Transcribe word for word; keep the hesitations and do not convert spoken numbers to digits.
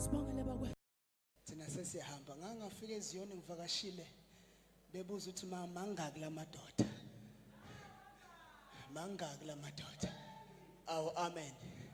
Sibongele bakwe. Thina sesihamba ngangafika eZiyoni ngivakashile bebuza ukuthi ma mangaki lamadoda mangaki lamadoda awu amen